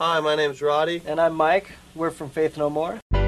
Hi, my name's Roddy. And I'm Mike. We're from Faith No More.